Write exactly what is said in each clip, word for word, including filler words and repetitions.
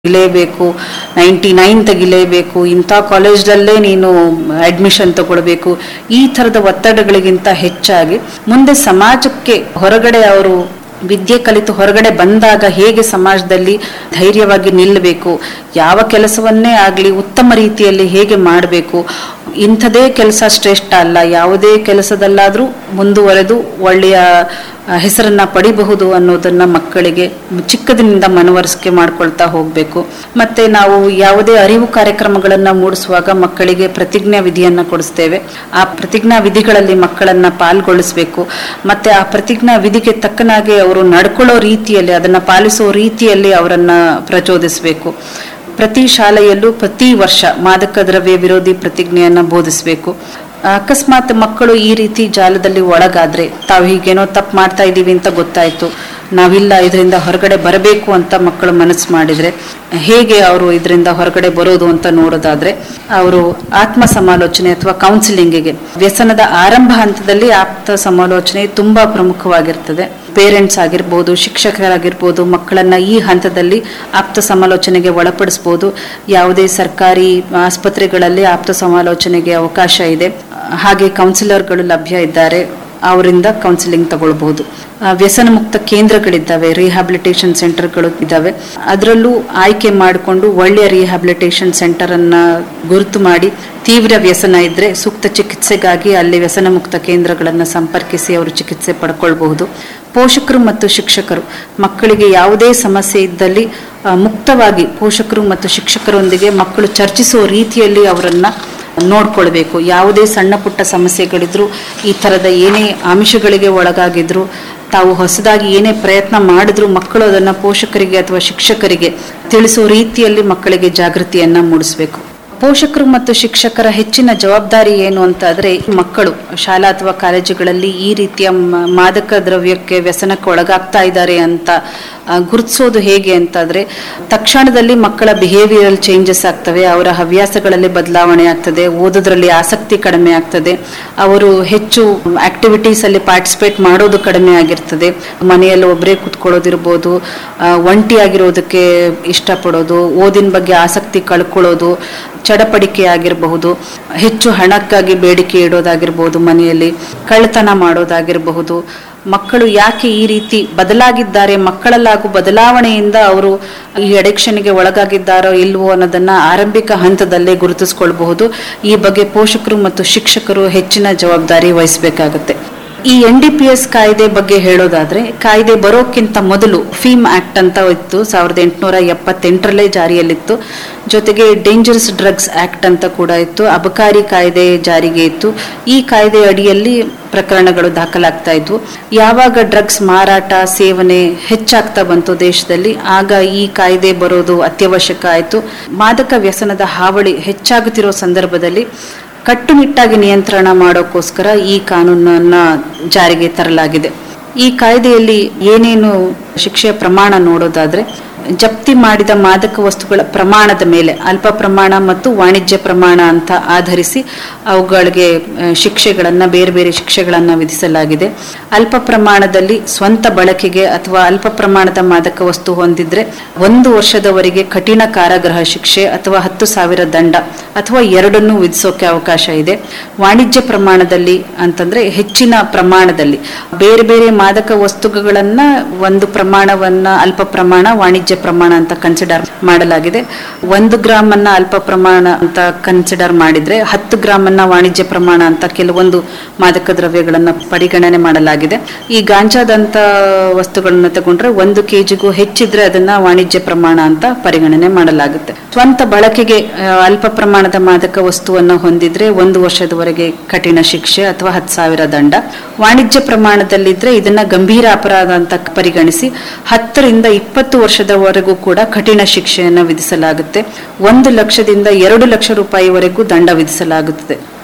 ತೆಗಿಲೇಬೇಕು, ninety nine ತೆಗಿಲೇಬೇಕು, ಇಂಥ ಕಾಲೇಜ್ನಲ್ಲೇ ನೀನು admission ತಗೊಳ್ಬೇಕು, ಈ ಥರದ ಒತ್ತಡಗಳಿಗಿಂತ ಹೆಚ್ಚಾಗಿ ಮುಂದೆ ಸಮಾಜಕ್ಕೆ ಹೊರಗಡೆ ಅವರು ವಿದ್ಯೆ ಕಲಿತು ಹೊರಗಡೆ ಬಂದಾಗ ಹೇಗೆ ಸಮಾಜದಲ್ಲಿ ಧೈರ್ಯವಾಗಿ ನಿಲ್ಲಬೇಕು, ಯಾವ ಕೆಲಸವನ್ನೇ ಆಗಲಿ ಉತ್ತಮ ರೀತಿಯಲ್ಲಿ ಹೇಗೆ ಮಾಡಬೇಕು, ಇಂಥದೇ ಕೆಲಸ ಶ್ರೇಷ್ಠ ಅಲ್ಲ, ಯಾವುದೇ ಕೆಲಸದಲ್ಲಾದರೂ ಮುಂದುವರೆದು ಒಳ್ಳೆಯ ಹೆಸರನ್ನ ಪಡಿಬಹುದು ಅನ್ನೋದನ್ನ ಮಕ್ಕಳಿಗೆ ಚಿಕ್ಕದಿನಿಂದ ಮನವರಿಕೆ ಮಾಡ್ಕೊಳ್ತಾ ಹೋಗಬೇಕು. ಮತ್ತೆ ನಾವು ಯಾವುದೇ ಅರಿವು ಕಾರ್ಯಕ್ರಮಗಳನ್ನ ಮೂಡಿಸುವಾಗ ಮಕ್ಕಳಿಗೆ ಪ್ರತಿಜ್ಞಾ ವಿಧಿಯನ್ನ ಕೊಡಿಸ್ತೇವೆ. ಆ ಪ್ರತಿಜ್ಞಾ ವಿಧಿಗಳಲ್ಲಿ ಮಕ್ಕಳನ್ನ ಪಾಲ್ಗೊಳಿಸಬೇಕು. ಮತ್ತೆ ಆ ಪ್ರತಿಜ್ಞಾ ವಿಧಿಗೆ ತಕ್ಕನಾಗಿ ಅವರು ನಡ್ಕೊಳ್ಳೋ ರೀತಿಯಲ್ಲಿ, ಅದನ್ನ ಪಾಲಿಸೋ ರೀತಿಯಲ್ಲಿ ಅವರನ್ನ ಪ್ರಚೋದಿಸಬೇಕು. ಪ್ರತಿ ಶಾಲೆಯಲ್ಲೂ ಪ್ರತಿ ವರ್ಷ ಮಾದಕ ದ್ರವ್ಯ ವಿರೋಧಿ ಪ್ರತಿಜ್ಞೆಯನ್ನ ಬೋಧಿಸಬೇಕು. ಅಕಸ್ಮಾತ್ ಮಕ್ಕಳು ಈ ರೀತಿ ಜಾಲದಲ್ಲಿ ಒಳಗಾದ್ರೆ, ತಾವು ಹೀಗೇನೋ ತಪ್ಪು ಮಾಡ್ತಾ ಇದ್ದೀವಿ ಅಂತ ಗೊತ್ತಾಯ್ತು, ನಾವಿಲ್ಲ ಇದರಿಂದ ಹೊರಗಡೆ ಬರಬೇಕು ಅಂತ ಮಕ್ಕಳು ಮನಸ್ಸು ಮಾಡಿದ್ರೆ ಹೇಗೆ ಅವರು ಇದರಿಂದ ಹೊರಗಡೆ ಬರೋದು ಅಂತ ನೋಡೋದಾದ್ರೆ, ಅವರು ಆತ್ಮ ಸಮಾಲೋಚನೆ ಅಥವಾ ಕೌನ್ಸಿಲಿಂಗಿಗೆ, ವ್ಯಸನದ ಆರಂಭ ಹಂತದಲ್ಲಿ ಆಪ್ತ ಸಮಾಲೋಚನೆ ತುಂಬಾ ಪ್ರಮುಖವಾಗಿರ್ತದೆ. ಪೇರೆಂಟ್ಸ್ ಆಗಿರ್ಬೋದು, ಶಿಕ್ಷಕರಾಗಿರ್ಬೋದು, ಮಕ್ಕಳನ್ನ ಈ ಹಂತದಲ್ಲಿ ಆಪ್ತ ಸಮಾಲೋಚನೆಗೆ ಒಳಪಡಿಸಬಹುದು. ಯಾವುದೇ ಸರ್ಕಾರಿ ಆಸ್ಪತ್ರೆಗಳಲ್ಲಿ ಆಪ್ತ ಸಮಾಲೋಚನೆಗೆ ಅವಕಾಶ ಇದೆ. ಹಾಗೆ ಕೌನ್ಸಿಲರ್ಗಳು ಲಭ್ಯ ಇದ್ದಾರೆ, ಅವರಿಂದ ಕೌನ್ಸಿಲಿಂಗ್ ತಗೊಳ್ಬಹುದು. ವ್ಯಸನ ಮುಕ್ತ ಕೇಂದ್ರಗಳಿದ್ದಾವೆ, ರಿಹ್ಯಾಬಿಲಿಟೇಷನ್ ಸೆಂಟರ್ಗಳು ಇದ್ದಾವೆ. ಅದರಲ್ಲೂ ಆಯ್ಕೆ ಮಾಡಿಕೊಂಡು ಒಳ್ಳೆಯ ರಿಹ್ಯಾಬಿಲಿಟೇಷನ್ ಸೆಂಟರ್ ಅನ್ನ ಗುರುತು ಮಾಡಿ, ತೀವ್ರ ವ್ಯಸನ ಇದ್ರೆ ಸೂಕ್ತ ಚಿಕಿತ್ಸೆಗಾಗಿ ಅಲ್ಲಿ ವ್ಯಸನ ಮುಕ್ತ ಕೇಂದ್ರಗಳನ್ನು ಸಂಪರ್ಕಿಸಿ ಅವರು ಚಿಕಿತ್ಸೆ ಪಡ್ಕೊಳ್ಬಹುದು. ಪೋಷಕರು ಮತ್ತು ಶಿಕ್ಷಕರು ಮಕ್ಕಳಿಗೆ ಯಾವುದೇ ಸಮಸ್ಯೆ ಇದ್ದಲ್ಲಿ ಮುಕ್ತವಾಗಿ ಪೋಷಕರು ಮತ್ತು ಶಿಕ್ಷಕರೊಂದಿಗೆ ಮಕ್ಕಳು ಚರ್ಚಿಸುವ ರೀತಿಯಲ್ಲಿ ಅವರನ್ನ ನೋಡ್ಕೊಳ್ಬೇಕು. ಯಾವುದೇ ಸಣ್ಣ ಪುಟ್ಟ ಸಮಸ್ಯೆಗಳಿದ್ರು, ಈ ಥರದ ಏನೇ ಆಮಿಷಗಳಿಗೆ ಒಳಗಾಗಿದ್ರು, ತಾವು ಹೊಸದಾಗಿ ಏನೇ ಪ್ರಯತ್ನ ಮಾಡಿದ್ರು ಮಕ್ಕಳು ಅದನ್ನ ಪೋಷಕರಿಗೆ ಅಥವಾ ಶಿಕ್ಷಕರಿಗೆ ತಿಳಿಸೋ ರೀತಿಯಲ್ಲಿ ಮಕ್ಕಳಿಗೆ ಜಾಗೃತಿಯನ್ನ ಮೂಡಿಸಬೇಕು. ಪೋಷಕರು ಮತ್ತು ಶಿಕ್ಷಕರ ಹೆಚ್ಚಿನ ಜವಾಬ್ದಾರಿ ಏನು ಅಂತ ಆದ್ರೆ, ಮಕ್ಕಳು ಶಾಲಾ ಅಥವಾ ಕಾಲೇಜುಗಳಲ್ಲಿ ಈ ರೀತಿಯ ಮಾದಕ ದ್ರವ್ಯಕ್ಕೆ ವ್ಯಸನಕ್ಕೆ ಒಳಗಾಗ್ತಾ ಇದ್ದಾರೆ ಅಂತ ಗುರುತಿಸೋದು ಹೇಗೆ ಅಂತಾದ್ರೆ, ತಕ್ಷಣದಲ್ಲಿ ಮಕ್ಕಳ ಬಿಹೇವಿಯರಲ್ ಚೇಂಜಸ್ ಆಗ್ತವೆ, ಅವರ ಹವ್ಯಾಸಗಳಲ್ಲಿ ಬದಲಾವಣೆ ಆಗ್ತದೆ, ಓದೋದ್ರಲ್ಲಿ ಆಸಕ್ತಿ ಕಡಿಮೆ ಆಗ್ತದೆ, ಅವರು ಹೆಚ್ಚು ಆಕ್ಟಿವಿಟೀಸ್ ಅಲ್ಲಿ ಪಾರ್ಟಿಸಿಪೇಟ್ ಮಾಡೋದು ಕಡಿಮೆ ಆಗಿರ್ತದೆ, ಮನೆಯಲ್ಲಿ ಒಬ್ಬರೇ ಕುತ್ಕೊಳ್ಳೋದಿರ್ಬೋದು, ಒಂಟಿ ಆಗಿರೋದಕ್ಕೆ ಇಷ್ಟಪಡೋದು, ಓದಿನ ಬಗ್ಗೆ ಆಸಕ್ತಿ ಕಳ್ಕೊಳ್ಳೋದು, ಚಡಪಡಿಕೆ ಆಗಿರಬಹುದು, ಹೆಚ್ಚು ಹಣಕ್ಕಾಗಿ ಬೇಡಿಕೆ ಇಡೋದಾಗಿರ್ಬೋದು, ಮನೆಯಲ್ಲಿ ಕಳ್ಳತನ ಮಾಡೋದಾಗಿರಬಹುದು. ಮಕ್ಕಳು ಯಾಕೆ ಈ ರೀತಿ ಬದಲಾಗಿದ್ದಾರೆ, ಮಕ್ಕಳಲ್ಲಾಗು ಬದಲಾವಣೆಯಿಂದ ಅವರು ಈ ಅಡಿಕ್ಷನ್ಗೆ ಒಳಗಾಗಿದ್ದಾರೋ ಇಲ್ವೋ ಅನ್ನೋದನ್ನ ಆರಂಭಿಕ ಹಂತದಲ್ಲೇ ಗುರುತಿಸ್ಕೊಳ್ಬಹುದು. ಈ ಬಗ್ಗೆ ಪೋಷಕರು ಮತ್ತು ಶಿಕ್ಷಕರು ಹೆಚ್ಚಿನ ಜವಾಬ್ದಾರಿ ವಹಿಸಬೇಕಾಗುತ್ತೆ. ಈ ಎನ್ ಡಿ ಪಿ ಎಸ್ ಕಾಯ್ದೆ ಬಗ್ಗೆ ಹೇಳೋದಾದ್ರೆ, ಕಾಯ್ದೆ ಬರೋಕ್ಕಿಂತ ಮೊದಲು ಫೀಮ್ ಆಕ್ಟ್ ಅಂತ ಇತ್ತು, ಸಾವಿರದ ಎಂಟುನೂರ ಎಪ್ಪತ್ತೆಂಟರಲ್ಲೇ ಜಾರಿಯಲ್ಲಿತ್ತು. ಜೊತೆಗೆ ಡೇಂಜರಸ್ ಡ್ರಗ್ಸ್ ಆಕ್ಟ್ ಅಂತ ಕೂಡ ಇತ್ತು, ಅಬಕಾರಿ ಕಾಯ್ದೆ ಜಾರಿಗೆ ಇತ್ತು. ಈ ಕಾಯ್ದೆ ಅಡಿಯಲ್ಲಿ ಪ್ರಕರಣಗಳು ದಾಖಲಾಗ್ತಾ ಇದ್ವು. ಯಾವಾಗ ಡ್ರಗ್ಸ್ ಮಾರಾಟ ಸೇವನೆ ಹೆಚ್ಚಾಗ್ತಾ ಬಂತು ದೇಶದಲ್ಲಿ, ಆಗ ಈ ಕಾಯ್ದೆ ಬರೋದು ಅತ್ಯವಶ್ಯಕ ಆಯಿತು. ಮಾದಕ ವ್ಯಸನದ ಹಾವಳಿ ಹೆಚ್ಚಾಗುತ್ತಿರೋ ಸಂದರ್ಭದಲ್ಲಿ ಕಟ್ಟುನಿಟ್ಟಾಗಿ ನಿಯಂತ್ರಣ ಮಾಡೋಕ್ಕೋಸ್ಕರ ಈ ಕಾನೂನನ್ನ ಜಾರಿಗೆ ತರಲಾಗಿದೆ. ಈ ಕಾಯ್ದೆಯಲ್ಲಿ ಏನೇನು ಶಿಕ್ಷೆಯ ಪ್ರಮಾಣ ನೋಡೋದಾದ್ರೆ, ಜಪ್ತಿ ಮಾಡಿದ ಮಾದಕ ವಸ್ತುಗಳ ಪ್ರಮಾಣದ ಮೇಲೆ ಅಲ್ಪ ಪ್ರಮಾಣ ಮತ್ತು ವಾಣಿಜ್ಯ ಪ್ರಮಾಣ ಅಂತ ಆಧರಿಸಿ ಅವುಗಳಿಗೆ ಶಿಕ್ಷೆಗಳನ್ನ ಬೇರೆ ಬೇರೆ ಶಿಕ್ಷೆಗಳನ್ನ ವಿಧಿಸಲಾಗಿದೆ. ಅಲ್ಪ ಪ್ರಮಾಣದಲ್ಲಿ ಸ್ವಂತ ಬಳಕೆಗೆ ಅಥವಾ ಅಲ್ಪ ಪ್ರಮಾಣದ ಮಾದಕ ವಸ್ತು ಹೊಂದಿದ್ರೆ ಒಂದು ವರ್ಷದವರೆಗೆ ಕಠಿಣ ಕಾರಾಗೃಹ ಶಿಕ್ಷೆ ಅಥವಾ ಹತ್ತು ಸಾವಿರ ದಂಡ ಅಥವಾ ಎರಡನ್ನೂ ವಿಧಿಸೋಕೆ ಅವಕಾಶ ಇದೆ. ವಾಣಿಜ್ಯ ಪ್ರಮಾಣದಲ್ಲಿ ಅಂತಂದ್ರೆ ಹೆಚ್ಚಿನ ಪ್ರಮಾಣದಲ್ಲಿ ಬೇರೆ ಬೇರೆ ಮಾದಕ ವಸ್ತುಗಳನ್ನ ಒಂದು ಪ್ರಮಾಣವನ್ನ ಅಲ್ಪ ಪ್ರಮಾಣ, ವಾಣಿಜ್ಯ ಪ್ರಮಾಣ ಅಂತ ಕನ್ಸಿಡರ್ ಮಾಡಲಾಗಿದೆ. ಒಂದು ಗ್ರಾಮ್ ಅನ್ನ ಅಲ್ಪ ಪ್ರಮಾಣ ಅಂತ ಕನ್ಸಿಡರ್ ಮಾಡಿದ್ರೆ ಹತ್ತು ಗ್ರಾಮ್ ಅನ್ನ ವಾಣಿಜ್ಯ ಪ್ರಮಾಣ ಅಂತ ಕೆಲವೊಂದು ಮಾದಕ ದ್ರವ್ಯಗಳನ್ನ ಪರಿಗಣನೆ ಮಾಡಲಾಗಿದೆ. ಈ ಗಾಂಜಾದಂತ ವಸ್ತುಗಳನ್ನ ತಗೊಂಡ್ರೆ ಒಂದು ಕೆಜಿಗೂ ಹೆಚ್ಚಿದ್ರೆ ಅದನ್ನ ವಾಣಿಜ್ಯ ಪ್ರಮಾಣ ಅಂತ ಪರಿಗಣನೆ ಮಾಡಲಾಗುತ್ತೆ. ಸ್ವಂತ ಬಳಕೆಗೆ ಅಲ್ಪ ಪ್ರಮಾಣದ ಮಾದಕ ವಸ್ತುವನ್ನು ಹೊಂದಿದ್ರೆ ಒಂದು ವರ್ಷದವರೆಗೆ ಕಠಿಣ ಶಿಕ್ಷೆ ಅಥವಾ ಹತ್ತು ಸಾವಿರ ದಂಡ. ವಾಣಿಜ್ಯ ಪ್ರಮಾಣದಲ್ಲಿದ್ರೆ ಇದನ್ನ ಗಂಭೀರ ಅಪರಾಧ ಅಂತ ಪರಿಗಣಿಸಿ ಹತ್ತರಿಂದ ಇಪ್ಪತ್ತು ವರ್ಷದವರೆಗೂ ಕೂಡ ಕಠಿಣ ಶಿಕ್ಷೆಯನ್ನು ವಿಧಿಸಲಾಗುತ್ತೆ. ಒಂದು ಲಕ್ಷದಿಂದ ಎರಡು ಲಕ್ಷ ರೂಪಾಯಿವರೆಗೂ ದಂಡ ವಿಧಿಸಲಾಗುತ್ತದೆ.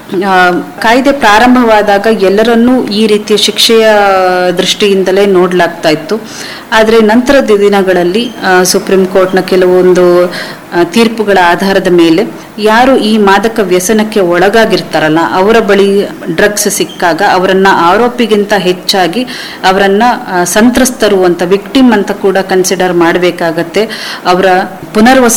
ಆ, ಕಾಯ್ದೆ ಪ್ರಾರಂಭವಾದಾಗ ಎಲ್ಲರನ್ನೂ ಈ ರೀತಿಯ ಶಿಕ್ಷೆಯ ದೃಷ್ಟಿಯಿಂದಲೇ ನೋಡ್ಲಾಗ್ತಾ ಇತ್ತು. ಆದರೆ ನಂತರದ ದಿನಗಳಲ್ಲಿ ಆ, ಸುಪ್ರೀಂ ಕೋರ್ಟ್ನ ಕೆಲವೊಂದು ಆ, ತೀರ್ಪುಗಳ ಆಧಾರದ ಮೇಲೆ ಯಾರು ಈ ಮಾದಕ ವ್ಯಸನಕ್ಕೆ ಒಳಗಾಗಿರ್ತಾರಲ್ಲ ಅವರ ಬಳಿ ಡ್ರಗ್ಸ್ ಸಿಕ್ಕಾಗ ಅವರನ್ನ ಆರೋಪಿಗಿಂತ ಹೆಚ್ಚಾಗಿ ಅವರನ್ನ ಆ, ಸಂತ್ರಸ್ತರು ಅಂತ ವಿಕ್ಟಿಮ್ ಅಂತ ಕೂಡ ಕನ್ಸಿಡರ್ ಮಾಡಬೇಕಾಗತ್ತೆ. ಅವರ ಪುನರ್ವಸ